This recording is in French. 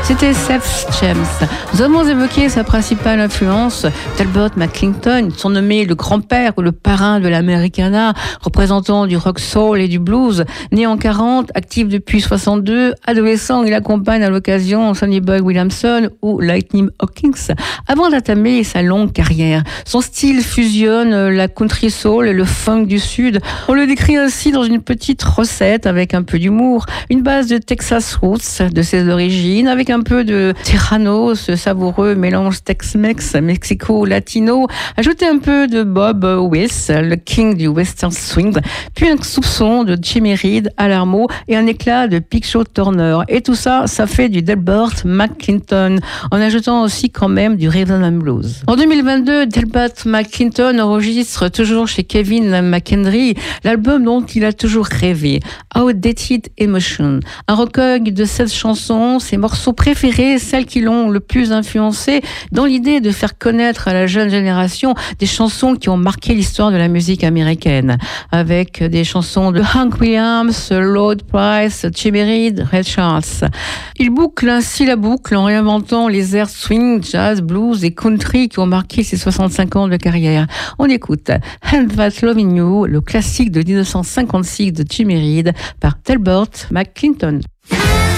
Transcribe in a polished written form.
C'était Seth James. Nous avons évoqué sa principale influence, Delbert McClinton, surnommé le grand-père ou le parrain de l'Americana, représentant du rock soul et du blues. Né en 40, actif depuis 62, adolescent, il accompagne à l'occasion Sonny Boy Williamson ou Lightning Hawkins avant d'entamer sa longue carrière. Son style fusionne la country soul et le funk du Sud. On le décrit ainsi dans une petite recette avec un peu d'humour, une base de Texas roots de ses origines, avec un peu de Terrano, ce savoureux mélange Tex-Mex, Mexico-Latino, ajouter un peu de Bob Wills, le king du western swing, puis un soupçon de Jimmy Reed à l'armeau et un éclat de Big Show Turner. Et tout ça, ça fait du Delbert McClinton, en ajoutant aussi quand même du rhythm and blues. En 2022, Delbert McClinton enregistre toujours chez Kevin McHenry l'album dont il a toujours rêvé, Outdated Emotion, un recueil de 16 chansons, ses morceaux préférés, celles qui l'ont le plus influencé, dans l'idée de faire connaître à la jeune génération des chansons qui ont marqué l'histoire de la musique américaine, avec des chansons de Hank Williams, Lloyd Price, Jimmy Reed, Ray Charles. Il boucle ainsi la boucle en réinventant les airs swing, jazz, blues et country qui ont marqué ses 65 ans de carrière. On écoute And That Loving You, le classique de 1956 de Jimmy Reed par Delbert McClinton.